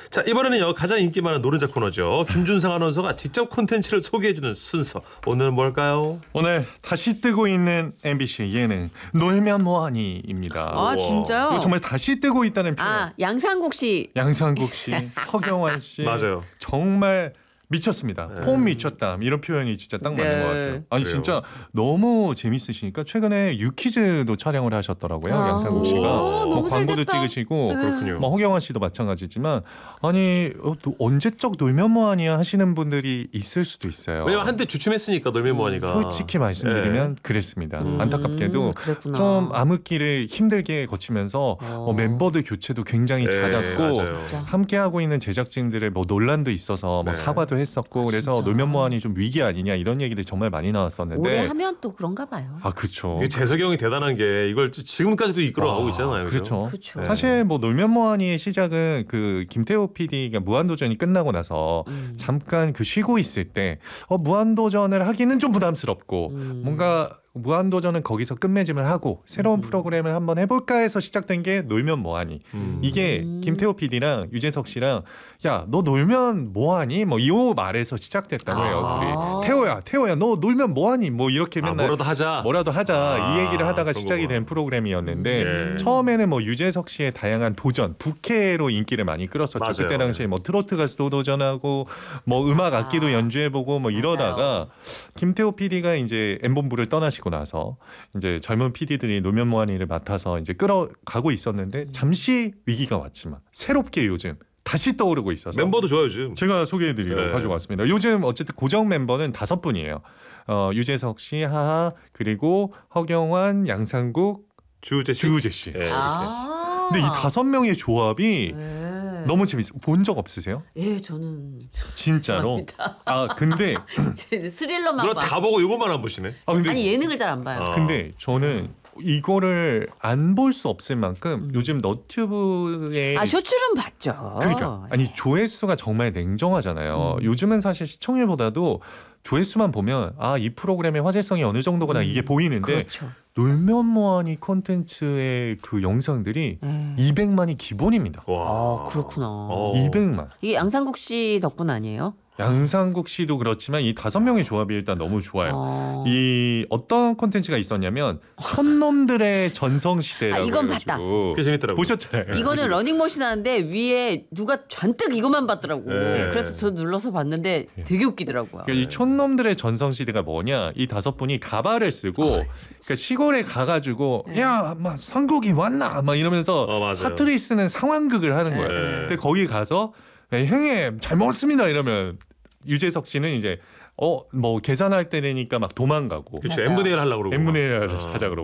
자, 이번에는요 가장 인기 많은 노른자 코너죠. 김준상 아나운서가 직접 콘텐츠를 소개해주는 순서. 오늘은 뭘까요? 오늘 다시 뜨고 있는 MBC 예능 놀면 뭐하니입니다. 아 진짜요? 이거 정말 다시 뜨고 있다는 표현. 아 양상국 씨. 양상국 씨, 허경환 씨, 맞아요. 정말 미쳤습니다. 네. 폼 미쳤다. 이런 표현이 진짜 딱 맞는 네. 것 같아요. 아니 그래요. 진짜 너무 재밌으시니까 최근에 유퀴즈도 촬영을 하셨더라고요. 아. 양상국 씨가 오, 뭐 너무 광고도 잘됐다. 찍으시고 그렇군요. 뭐 허경환 씨도 마찬가지지만 아니 또 언제적 놀면 뭐하니야 하시는 분들이 있을 수도 있어요. 왜냐면 한때 주춤했으니까 놀면 뭐하니까. 솔직히 말씀드리면 그랬습니다. 안타깝게도 그랬구나. 좀 암흑기를 힘들게 거치면서 멤버들 교체도 굉장히 네, 잦았고 맞아요. 진짜. 함께 하고 있는 제작진들의 뭐 논란도 있어서 뭐 네. 사과도 했었고 그래서 진짜. 놀면 뭐하니 좀 위기 아니냐 이런 얘기들이 정말 많이 나왔었는데 오래 하면 또 그런가 봐요. 아 그렇죠. 이게 재석이 형이 대단한 게 이걸 지금까지도 이끌어가고 있잖아요. 그렇죠. 그렇죠. 사실 뭐 놀면 뭐하니의 시작은 그 김태호 PD가 무한도전이 끝나고 나서 잠깐 그 쉬고 있을 때 무한도전을 하기는 좀 부담스럽고 뭔가 무한도전은 거기서 끝맺음을 하고 새로운 프로그램을 한번 해볼까 해서 시작된 게 놀면 뭐하니. 이게 김태호 PD랑 유재석 씨랑 야 너 놀면 뭐하니 뭐 이 말에서 시작됐다고 해요. 둘이 태호야 너 놀면 뭐하니 뭐 이렇게 맨날 뭐라도 하자. 뭐라도 하자 이 얘기를 하다가 그런 시작이 거구나. 된 프로그램이었는데 네. 처음에는 뭐 유재석 씨의 다양한 도전 부캐로 인기를 많이 끌었었죠. 맞아요. 그때 당시에 뭐 트로트 가수도 도전하고 뭐 음악 악기도 연주해보고 뭐 이러다가 김태호 PD가 이제 M본부를 떠나시고 나서 이제 젊은 PD들이 놀면 뭐하니를 맡아서 이제 끌어가고 있었는데 잠시 위기가 왔지만 새롭게 요즘 다시 떠오르고 있어서 멤버도 좋아요 요즘. 제가 소개해드리려고 네. 가져왔습니다. 요즘 어쨌든 고정 멤버는 5분이에요. 유재석 씨, 하하, 그리고 허경환, 양상국, 주우재 씨. 주우재 씨. 네. 근데 이 5명의 조합이 네. 너무 재밌어요. 본 적 없으세요? 예, 저는 진짜로? 좋아합니다. 아 근데 스릴러만 그걸 봐. 다 보고 이것만 안 보시네. 아니 예능을 잘 안 봐요. 근데 저는 이거를 안 볼 수 없을 만큼 요즘 너튜브에 아 쇼츠는 봤죠. 그러니까 아니 조회수가 정말 냉정하잖아요. 요즘은 사실 시청률보다도 조회수만 보면 아 이 프로그램의 화제성이 어느 정도구나 이게 보이는데 그렇죠. 놀면 뭐하니 콘텐츠의 그 영상들이 네. 200만이 기본입니다. 와. 아 그렇구나. 200만. 이게 양상국 씨 덕분 아니에요? 양상국 씨도 그렇지만 이 5명의 조합이 일단 너무 좋아요. 이 어떤 콘텐츠가 있었냐면 촌놈들의 전성시대라고 이건 해가지고 봤다. 그게 재밌더라고요. 보셨잖아요. 이거는 러닝머신 하는데 위에 누가 잔뜩 이것만 봤더라고. 네. 그래서 저 눌러서 봤는데 되게 웃기더라고요. 그러니까 이 촌놈들의 전성시대가 뭐냐? 이 5분이 가발을 쓰고 그러니까 시골에 가가지고 야, 막 상국이 왔나? 막 이러면서 맞아요. 사투리 쓰는 상황극을 하는 거예요. 네. 근데 거기 가서 야, 형님 잘 먹었습니다 이러면 유재석 씨는 이제 뭐 계산할 때 되니까 막 도망가고 그렇죠. N분의 1 하려고 그러고. N분의 1 막. 하자 그러고